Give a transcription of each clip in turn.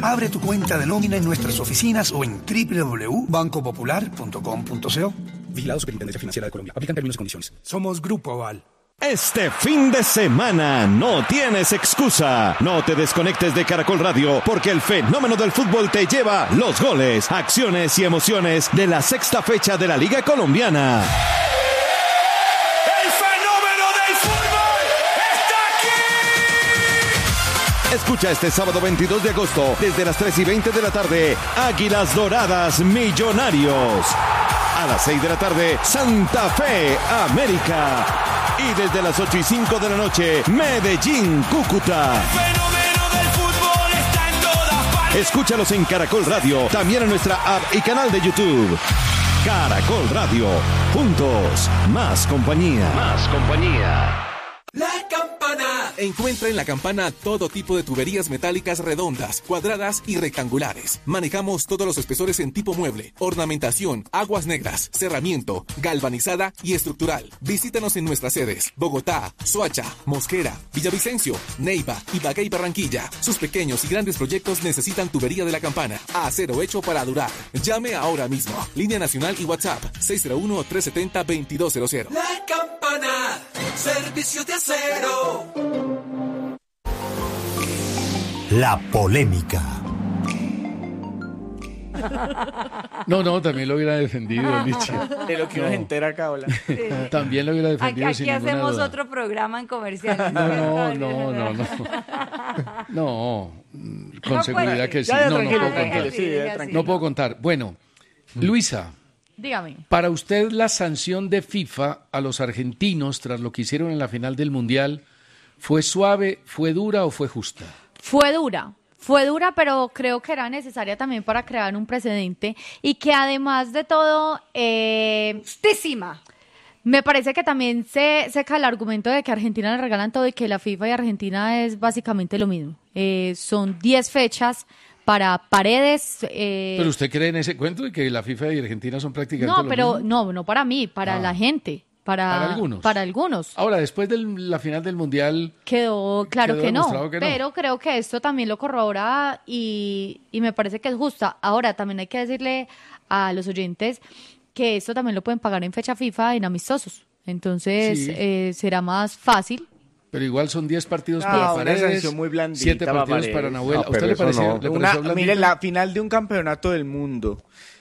Abre tu cuenta de nómina en nuestras oficinas o en www.bancopopular.com.co. Vigilado Superintendencia Financiera de Colombia. Aplican términos y condiciones. Somos Grupo Aval. Este fin de semana no tienes excusa. No te desconectes de Caracol Radio porque el fenómeno del fútbol te lleva los goles, acciones y emociones de la sexta fecha de la Liga Colombiana. ¡El fenómeno del fútbol está aquí! Escucha este sábado 22 de agosto desde las 3:20 de la tarde Águilas Doradas Millonarios. A las 6 de la tarde Santa Fe América. Y desde las 8:05 de la noche, Medellín, Cúcuta. El fenómeno del fútbol está en todas partes. Escúchalos en Caracol Radio, también en nuestra app y canal de YouTube. Caracol Radio, juntos, más compañía. Más compañía. La Campana. Encuentra en La Campana todo tipo de tuberías metálicas redondas, cuadradas y rectangulares. Manejamos todos los espesores en tipo mueble, ornamentación, aguas negras, cerramiento, galvanizada y estructural. Visítanos en nuestras sedes: Bogotá, Soacha, Mosquera, Villavicencio, Neiva, Ibagué y Barranquilla. Sus pequeños y grandes proyectos necesitan tubería de La Campana. Acero hecho para durar. Llame ahora mismo. Línea nacional y WhatsApp 601-370-2200. La Campana. Servicio de acero. La polémica. No, también lo hubiera defendido, Licha. De lo que uno se entera acá, habla. Sí. También lo hubiera defendido Aquí sin ninguna hacemos duda. otro programa en comerciales. No, con seguridad que sí. Ya, No tranquilo, puedo tranquilo, contar. sí, tranquilo. No puedo contar. Bueno, Luisa, Dígame. para usted la sanción de FIFA a los argentinos tras lo que hicieron en la final del Mundial, ¿fue suave, fue dura o fue justa? Fue dura, pero creo que era necesaria también para crear un precedente y que además de todo, justísima. Me parece que también se cae el argumento de que a Argentina le regalan todo y que la FIFA y Argentina es básicamente lo mismo. Son 10 fechas para Paredes. ¿Pero usted cree en ese cuento de que la FIFA y Argentina son prácticamente No, lo pero mismo? no para mí, para la gente. Para algunos. Para algunos. Ahora, después de la final del Mundial, Quedó claro Quedó que no, demostrado que no. pero creo que esto también lo corrobora y me parece que es justa. Ahora, también hay que decirle a los oyentes que esto también lo pueden pagar en fecha FIFA en amistosos. Entonces, Sí. será más fácil. pero igual son 10 partidos Ah, para una Paredes, sanción muy blandita 7 para partidos Paredes. para Nahuel. No, ¿A usted pero le eso pareció, no. le pareció blandito? Mire, la final de un campeonato del mundo.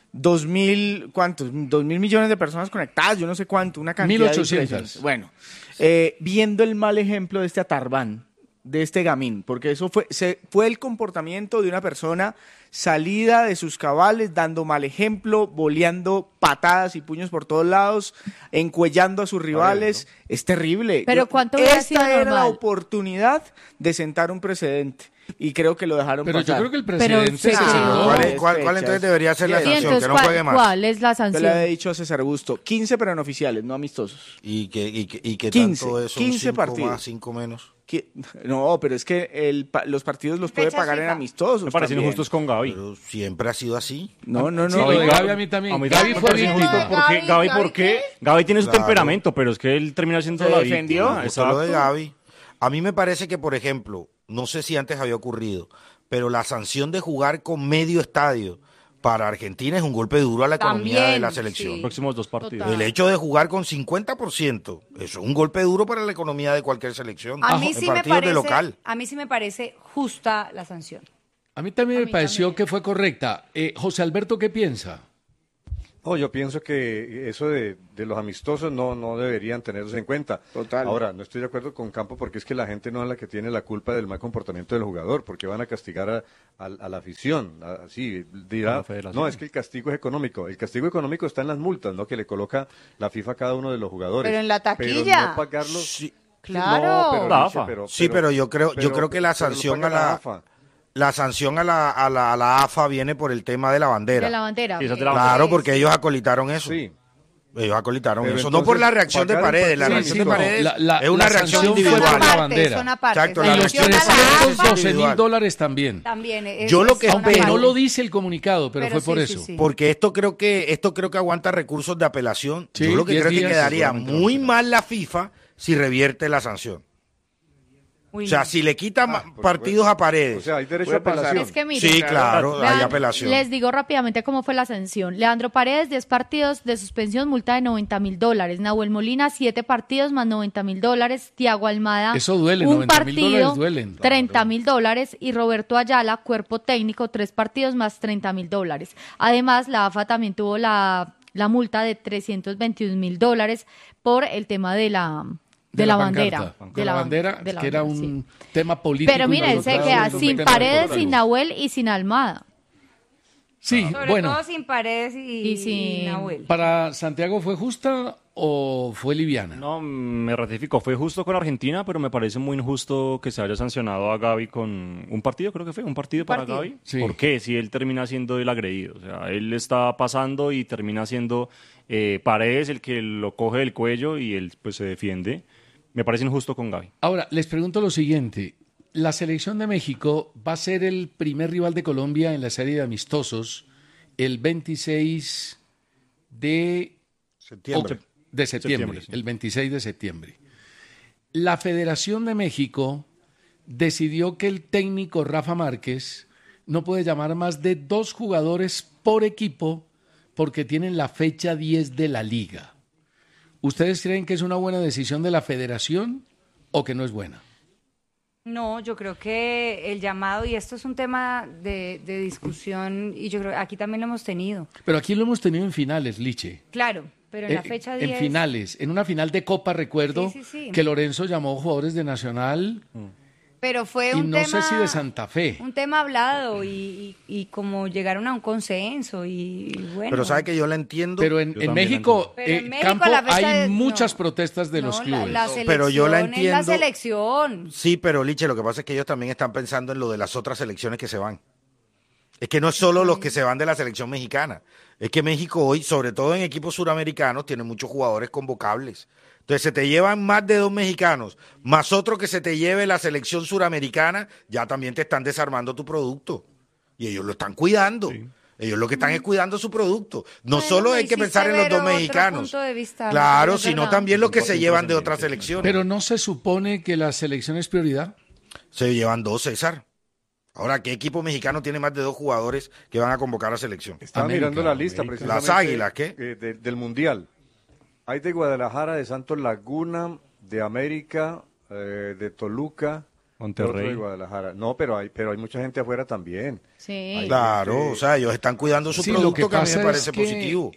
2.000, ¿cuántos? 2.000 millones de personas conectadas, yo no sé cuánto, una cantidad 1.800. impresionante. Bueno, viendo el mal ejemplo de este Atarbán, de este Gamín, porque eso fue el comportamiento de una persona salida de sus cabales, dando mal ejemplo, boleando patadas y puños por todos lados, encuellando a sus rivales. Es terrible. Pero ¿cuánto hubiera sido Esta era la normal? oportunidad de sentar un precedente. Y creo que lo dejaron Pero pasar. yo creo que el Pero precedente se se quedó. cerró. ¿Cuál entonces debería ser la Sí, Sí, sanción? entonces, Que no juegue más. ¿cuál es la Yo sanción? le había dicho a César Augusto, 15 pero no oficiales, no amistosos. ¿Y que 15, tanto es? Son 15 5 partidos. más, 5 menos. No, pero es que los partidos los puede Fechas pagar en FIFA. amistosos. Me parecen también. injustos con Gaby. Pero siempre ha sido así. No. Sí, lo de Gaby a mí también. A mí Gaby también fue me parece víctima. injusto porque Gaby, ¿por qué? Gaby tiene su Claro. temperamento, pero es que él termina siendo Se la defendió. víctima. Eso es lo de Exacto. Gaby. A mí me parece que, por ejemplo, no sé si antes había ocurrido, pero la sanción de jugar con medio estadio para Argentina es un golpe duro a la economía También, de la selección. sí. Próximos 2 partidos. Total. El hecho de jugar con 50%, eso es un golpe duro para la economía de cualquier selección. A mí en sí me partidos de parece, local. a mí sí me parece justa la sanción. A mí también me pareció que fue correcta. José Alberto, ¿qué piensa? No, yo pienso que eso de los amistosos no deberían tenerse en cuenta. Total. Ahora, no estoy de acuerdo con Campo porque es que la gente no es la que tiene la culpa del mal comportamiento del jugador, porque van a castigar a la afición. Así dirá, la federación. no, es que el castigo es económico. El castigo económico está en las multas, ¿no? Que le coloca la FIFA a cada uno de los jugadores. Pero en la taquilla. Pero no pagarlos. Sí, Claro. No, pero, La Nietzsche, AFA. pero yo creo que la pero lo sanción paga a la AFA. la sanción a la AFA viene por el tema de la bandera. De la bandera. Sí, esa ok. es de la Claro, porque ellos acolitaron eso. Sí. Ellos acolitaron Pero eso. No por la entonces, reacción de pagar un Paredes. La partido- reacción Sí, de no, Paredes la es una reacción sanción fue individual. por la bandera. Son aparte. Exacto, La la Y los sanción a la AFA 312 individual. mil dólares también. también. Yo lo que son Aunque espero- no aparte. lo dice el comunicado, pero fue por sí, eso. sí, sí. Porque esto creo que aguanta recursos de apelación. Sí, Yo lo que 10 creo es que días quedaría seguramente muy va a mal la FIFA si revierte la sanción. O sea, si le quitan partidos a Paredes. O sea, hay derecho a apelación. Es que miren, Sí, claro, hay apelación. Les digo rápidamente cómo fue la sanción. Leandro Paredes, 10 partidos de suspensión, multa de $90,000. Nahuel Molina, 7 partidos más $90,000. Tiago Almada, Eso duele, un $90,000 partido, duelen. $30,000. Y Roberto Ayala, cuerpo técnico, 3 partidos más $30,000. Además, la AFA también tuvo la multa de $321,000 por el tema de la bandera. De la bandera, de la que era bandera, un tema político. Pero miren, se queda sin Paredes, sin Nahuel y sin Almada. Sí, Sobre bueno. todo sin Paredes y sin Nahuel. ¿Para Santiago fue justa o fue liviana? No, me ratifico, fue justo con Argentina, pero me parece muy injusto que se haya sancionado a Gavi con un partido, creo que fue, un partido para Gavi. Sí. ¿Por qué? Si él termina siendo el agredido. O sea, él está pasando y termina siendo Paredes el que lo coge del cuello y él pues se defiende. Me parece injusto con Gavi. Ahora, les pregunto lo siguiente. La selección de México va a ser el primer rival de Colombia en la serie de amistosos el 26 de Septiembre. septiembre, Sí. el 26 de septiembre. La Federación de México decidió que el técnico Rafa Márquez no puede llamar más de 2 jugadores por equipo porque tienen la fecha 10 de la liga. ¿Ustedes creen que es una buena decisión de la Federación o que no es buena? No, yo creo que el llamado, y esto es un tema de discusión, y yo creo que aquí también lo hemos tenido. Pero aquí lo hemos tenido en finales, Liche. Claro, pero en la fecha 10... En finales, en una final de Copa, recuerdo Sí. que Lorenzo llamó jugadores de Nacional Pero fue y un no tema... sé si de Santa Fe. Un tema hablado y como llegaron a un consenso y bueno... Pero sabe que yo la entiendo. Pero en México, Pero en México Campo, la fecha hay de- muchas no. protestas de los clubes. La selección Pero yo la es entiendo. la selección. Sí, pero Liche, lo que pasa es que ellos también están pensando en lo de las otras selecciones que se van. Es que no es solo los que se van de la selección mexicana. Es que México hoy, sobre todo en equipos suramericanos, tiene muchos jugadores convocables. Entonces, se te llevan más de 2 mexicanos, más otro que se te lleve la selección suramericana, ya también te están desarmando tu producto. Y ellos lo están cuidando. Sí. Ellos lo que están es cuidando su producto. No Bueno, solo hay me que pensar en hiciste los dos ver otro mexicanos. punto de vista, Claro, no es sino verdad. también los que se llevan de otras selecciones. Pero ¿no se supone que la selección es prioridad? Se llevan 2, César. Ahora, ¿qué equipo mexicano tiene más de 2 jugadores que van a convocar a selección? Estaba mirando la lista precisamente. Las Águilas, ¿qué? Del Mundial. Hay de Guadalajara, de Santos Laguna, de América, de Toluca, Monterrey. otro de Guadalajara. No, pero hay mucha gente afuera también. Sí. Claro, o sea, ellos están cuidando su producto, que a mí me parece positivo.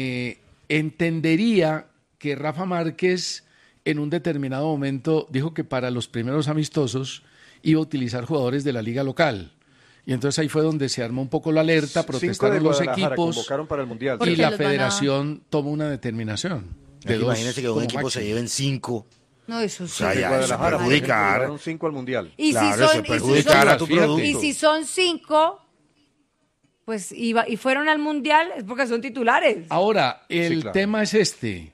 Entendería que Rafa Márquez en un determinado momento dijo que para los primeros amistosos iba a utilizar jugadores de la liga local. Y entonces ahí fue donde se armó un poco la alerta, protestaron los equipos convocaron para el Mundial. y la federación tomó una determinación. Imagínense que un equipo se lleven 5. No, eso sí. O sea, ya, eso perjudicar. Llevaron 5 al Mundial. Y Claro, si eso perjudicar a tu producto. Y si son 5, pues y fueron al Mundial, es porque son titulares. Ahora, el claro. tema es este.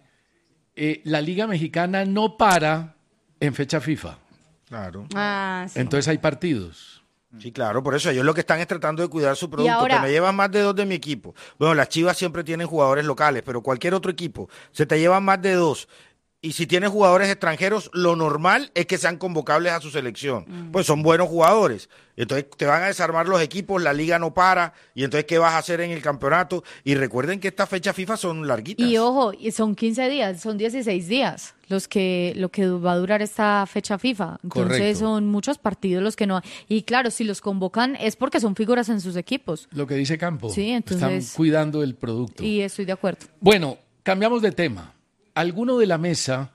La Liga Mexicana no para en fecha FIFA. Claro. Ah, sí. Entonces hay partidos. Sí, claro, por eso ellos lo que están es tratando de cuidar su producto, ahora- que me llevan más de 2 de mi equipo. Bueno, las Chivas siempre tienen jugadores locales, pero cualquier otro equipo se te llevan más de 2. Y si tienes jugadores extranjeros, lo normal es que sean convocables a su selección. Pues son buenos jugadores. Entonces te van a desarmar los equipos, la liga no para. Y entonces, ¿qué vas a hacer en el campeonato? Y recuerden que estas fechas FIFA son larguitas. Y ojo, y son 15 días, son 16 días lo que va a durar esta fecha FIFA. Entonces Correcto. son muchos partidos los que no. Y claro, si los convocan es porque son figuras en sus equipos. Lo que dice Campo. Sí, entonces- Están cuidando el producto. Y estoy de acuerdo. Bueno, cambiamos de tema. ¿Alguno de la mesa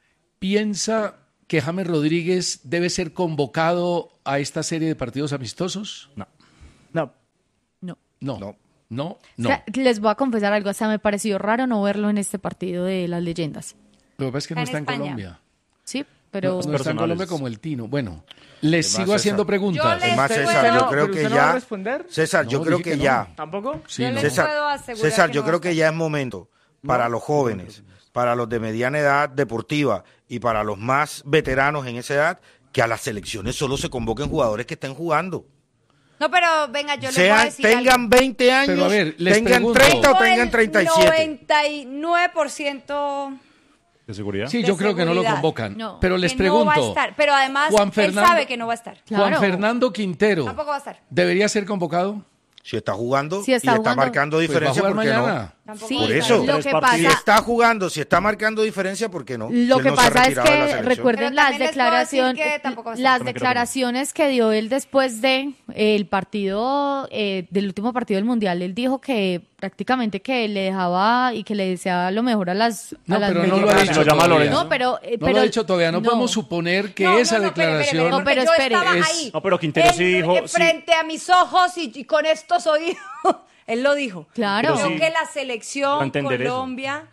piensa que James Rodríguez debe ser convocado a esta serie de partidos amistosos? No. No. No. No. No. No. O sea, les voy a confesar algo, hasta me pareció raro no verlo en este partido de las leyendas. Lo que pasa es que no está en España. Colombia. Sí, pero... No está en personales. Colombia como el Tino. Bueno, les Además, sigo haciendo César. preguntas. Yo Es más, ¿Usted César, puede- yo creo ¿Pero que usted no va a ya. responder? César, yo No, creo dije que que ya. no. ¿Tampoco? Sí, Yo no. les César, puedo asegurar César, que yo no creo está. que ya es momento para los jóvenes, para los de mediana edad deportiva y para los más veteranos en esa edad, que a las selecciones solo se convoquen jugadores que estén jugando. No, pero venga, yo les voy a decir Tengan 20 años, Pero a ver, les tengan pregunto. 30 o algo. tengan 37. 99% ¿De seguridad? Sí, yo creo que no lo convocan. Pero les pregunto. No va a estar. Pero además, él sabe que no va a estar. Juan Fernando Quintero. Tampoco va a estar. ¿Debería ser convocado? Si está jugando Si está y jugando, está marcando pues diferencia, va a ¿por jugar qué mañana. no? Sí, Por eso, lo que pasa- si está jugando, si está marcando diferencia, ¿por qué no? Lo Si que él no se ha pasa es retirado de la que selección. recuerden las declaraciones, También declaraciones que dio él después de el partido, del último partido del Mundial. Él dijo que prácticamente que le dejaba y que le deseaba lo mejor a las No, a las pero no lo ha mexicanas. dicho todavía. No, pero No lo ha dicho todavía. No podemos suponer que esa declaración... No, pero espere. No, pero Quintero sí dijo... sí. Frente a mis ojos y con estos oídos. Él lo dijo. Claro. Creo Sí. que la selección Va a entender eso. Colombia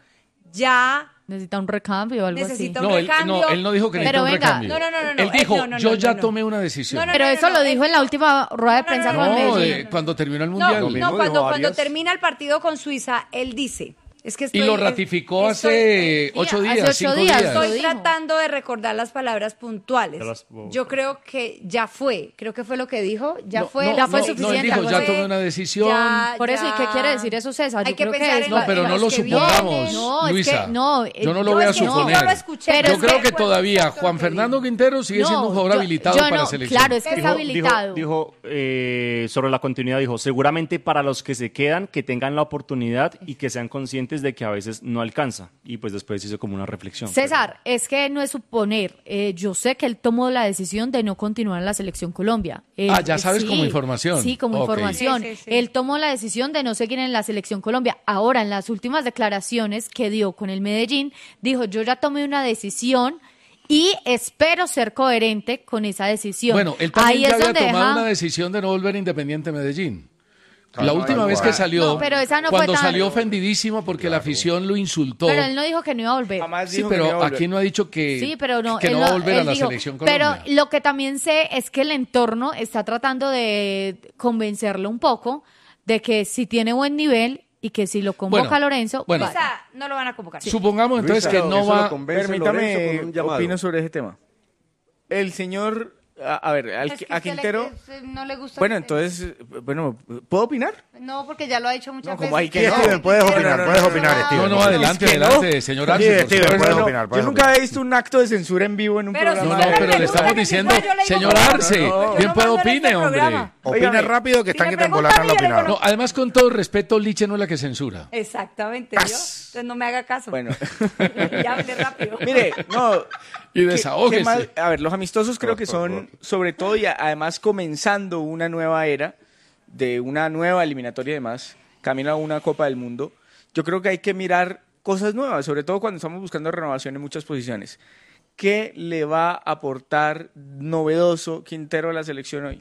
ya necesita un recambio o algo necesita así. un recambio. Él no dijo que Pero necesita un venga. recambio. No. Él dijo, no, yo ya no. tomé una decisión. Pero eso lo dijo en la última rueda de prensa con Medellín. Cuando terminó el Mundial. No, cuando termina el partido con Suiza, él dice... Es que Y lo ratificó hace 8 días, 5 días. Estoy tratando de recordar las palabras puntuales. Yo creo que ya fue. Creo que fue lo que dijo. Ya fue suficiente. No, él dijo, ya tomé una decisión. Por eso, ¿y qué quiere decir eso, César? Hay Yo que creo pensar que en No, pero no lo supongamos, Luisa. Yo no lo voy a suponer. Yo creo que todavía Juan Fernando Quintero sigue siendo un jugador habilitado para la selección. Claro, es que está habilitado. Dijo sobre la continuidad, dijo, seguramente para los que se quedan, que tengan la oportunidad y que sean conscientes de que a veces no alcanza. Y pues después hizo como una reflexión. César, es que no es suponer. Yo sé que él tomó la decisión de no continuar en la Selección Colombia. Ya sabes, como información. Sí, como información. Sí. Él tomó la decisión de no seguir en la Selección Colombia. Ahora, en las últimas declaraciones que dio con el Medellín, dijo, yo ya tomé una decisión y espero ser coherente con esa decisión. Bueno, él también Ahí ya es había donde tomado deja- una decisión de no volver a Independiente Medellín. La última vez que salió, No, pero esa no fue cuando tan- salió ofendidísimo porque la afición lo insultó. Pero él no dijo que no iba a volver. Sí, pero aquí no ha dicho que, Sí, pero no, que él no va a volver él a la dijo, selección Colombia. Pero lo que también sé es que el entorno está tratando de convencerlo un poco de que si tiene buen nivel y que si lo convoca Bueno, Lorenzo, bueno. va. Suiza no lo van a convocar. Supongamos entonces Luisa, que no eso va... lo convence Permítame, Lorenzo con un llamado. opino sobre ese tema. El señor, a ver, a Quintero... No le gusta. Bueno, entonces, ¿puedo opinar? No, porque ya lo ha dicho muchas como hay veces. que Steven, puedes opinar, Steven. No, adelante, Es que no. adelante, señor Sí, Arce. por Steven, supuesto. puedes opinar, Yo puedes nunca opinar. he visto un acto de censura en vivo en un Pero programa. No, pero le estamos diciendo, señor Arce, bien puede opine, hombre. Opine rápido que están que te pregunta embolatan a la mí, yo le opinión. No, además, con todo respeto, Liche no es la que censura. Exactamente, ¿yo? Entonces no me haga caso. Bueno. Ya hablé rápido. Mire, no. Y desahógese. ¿qué más? A ver, los amistosos creo que son, sobre todo y además comenzando una nueva era, de una nueva eliminatoria y demás, camino a una Copa del Mundo. Yo creo que hay que mirar cosas nuevas, sobre todo cuando estamos buscando renovación en muchas posiciones. ¿Qué le va a aportar novedoso Quintero a la selección hoy?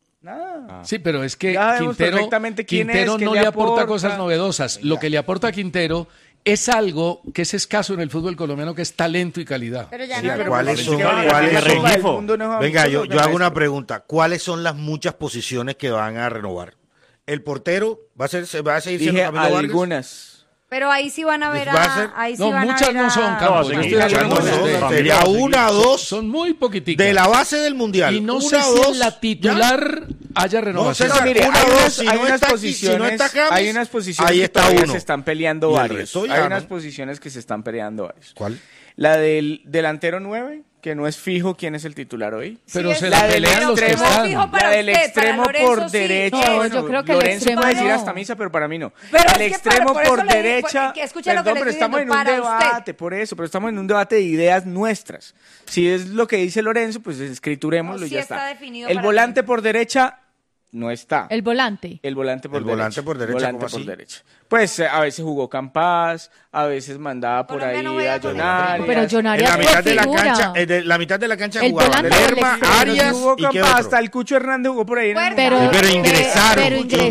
Nada. Sí, pero es que Ya sabemos Quintero, perfectamente quién Quintero es, qué no le le aporta aporta. cosas novedosas. Lo que le aporta a Quintero es algo que es escaso en el fútbol colombiano, que es talento y calidad. Pero ya Sí, no pero lo ¿cuáles vamos a son? discutir. ¿Cuáles son? Copa del Mundo no es Venga, amistoso, yo hago maestro. una pregunta. ¿Cuáles son las muchas posiciones que van a renovar? ¿El portero va a seguir siendo Dije Camilo Vargas? algunas. Pero ahí sí van a ver ¿Va a ser? ahí sí No, van a muchas ver no son, a- Campos. No, Yo sí, estoy de Muchas acuerdo no con son. usted. Sería una o dos Son muy poquiticas. de la base del Mundial. Y no Una sé o si dos, en la titular haya renovación. César, No, mire, una hay o dos, unas, si hay no unas está aquí, posiciones, si no está James, hay unas posiciones ahí que está todavía uno. se están peleando Y el varios. resto ya Hay no. unas posiciones que se están peleando varios. ¿Cuál? La del delantero 9, que no es fijo quién es el titular hoy. Pero Sí, se es la la del pelean los que extremo, están. fijo para la del usted, extremo para Lorenzo por sí. derecha. No, bueno, yo creo que el Lorenzo extremo puede decir no. hasta misa, pero para mí no. Pero es el que extremo por eso por le- derecha. que escuche lo que le pero estoy estamos en diciendo, un para usted. debate, por eso, pero estamos en un debate de ideas nuestras. Si es lo que dice Lorenzo, pues escriturémoslo No, y sí ya está está. definido El para volante por derecha no está. El volante. El volante por El derecha. volante por derecha, Volante ¿cómo por así? derecha. Pues a veces jugó Campas, a veces mandaba por Colombia ahí no a juega con John el- Arias. Pero John En Arias la mitad de la figura. cancha, la mitad de la cancha El jugaban volante del Lerma, extremo. Arias jugó y qué Campas, otro. hasta el Cucho Hernández jugó por ahí. en el Pero- Mundial. Pero ingresaron, pero ingresaron.